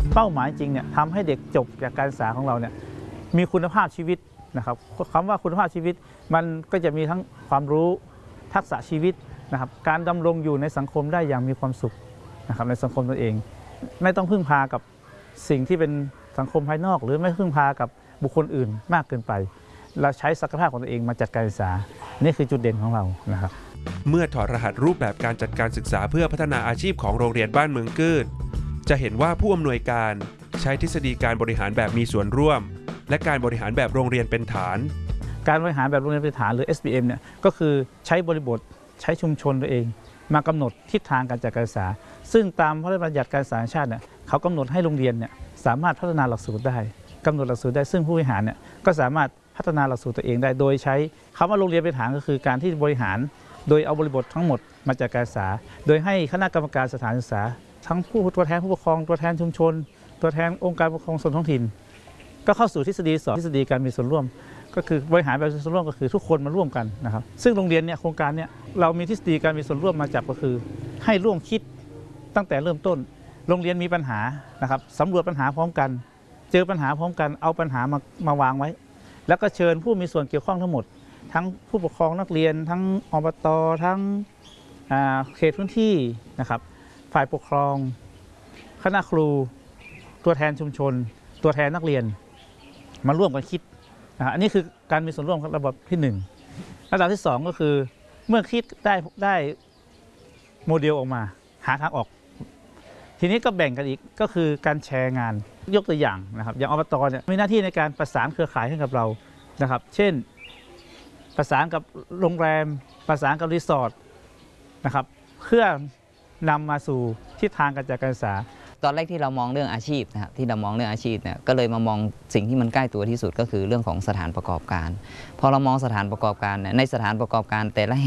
เป้าหมายจริงเนี่ยทำให้เด็กจบจากการศึกษาของเราเนี่ยมีคุณภาพชีวิตนะครับคำว่าคุณภาพชีวิตมันก็จะมีทั้งความรู้ทักษะชีวิตนะครับการดำรงอยู่ในสังคมได้อย่างมีความสุขนะครับในสังคมตัวเองไม่ต้องพึ่งพากับสิ่งที่เป็นสังคมภายนอกหรือไม่พึ่งพากับบุคคลอื่นมากเกินไปเราใช้ศักยภาพของตัวเองมาจัดการศึกษานี่คือจุดเด่นของเรานะครับเมื่อถอดรหัสรูปแบบการจัดการศึกษาเพื่อพัฒนาอาชีพของโรงเรียนบ้านเมืองกืดจะเห็นว่าผู้อำนวยการใช้ทฤษฎีการบริหารแบบมีส่วนร่วมและการบริหารแบบโรงเรียนเป็นฐานการบริหารแบบโรงเรียนเป็นฐานหรือ SBM เนี่ยก็คือใช้บริบทใช้ชุมชนตัวเองมากำหนดทิศทางการจัดการศึกษาซึ่งตามพระราชบัญญัติการศึกษาแห่งชาติเนี่ยเขากำหนดให้โรงเรียนเนี่ยสามารถพัฒนาหลักสูตรได้กำหนดหลักสูตรได้ซึ่งผู้บริหารเนี่ยก็สามารถพัฒนาหลักสูตรตัวเองได้โดยใช้คำว่าโรงเรียนเป็นฐานก็คือการที่บริหารโดยเอาบริบททั้งหมดมาจัดการศึกษาโดยให้คณะกรรมการสถานศึกษาทั้งตัวแทนผู้ปกครองตัวแทนชุมชนตัวแทนองค์การปกครองส่วนท้องถิ่นก็เข้าสู่ทฤษฎี2ทฤษฎีการมีส่วนร่วมก็คือบริหารแบบมีส่วนร่วมก็คือทุกคนมาร่วมกันนะครับซึ่งโรงเรียนเนี่ยโครงการเนี่ยเรามีทฤษฎีการมีส่วนร่วมมาจับก็คือให้ร่วมคิดตั้งแต่เริ่มต้นโรงเรียนมีปัญหานะครับสำรวจปัญหาพร้อมกันเจอปัญหาพร้อมกันเอาปัญหามาวางไว้แล้วก็เชิญผู้มีส่วนเกี่ยวข้องทั้งหมดทั้งผู้ปกครองนักเรียนทั้งอบตทั้งเขตพื้นที่นะครับฝ่ายปกครองคณะครูตัวแทนชุมชนตัวแทนนักเรียนมาร่วมกันคิดอันนี้คือการมีส่วนร่วมระดับที่1ระดับที่2ก็คือเมื่อคิดได้โมเดลออกมาหาทางออกทีนี้ก็แบ่งกันอีกก็คือการแชร์งานยกตัวอย่างนะครับอย่างอบตเนี่ยมีหน้าที่ในการประสานเครือข่ายให้กับเรานะครับเช่นประสานกับโรงแรมประสานกับรีสอร์ทนะครับเพื่อนำมาสู่ทิศทางการจัดการศึกษาตอนแรกที่เรามองเรื่องอาชีพนะครับที่เรามองเรื่องอาชีพเนี่ยก็เลยมามองสิ่งที่มันใกล้ตัวที่สุดก็คือเรื่องของสถานประกอบการพอเรามองสถานประกอบการในสถานประกอบการแต่ละแห่ง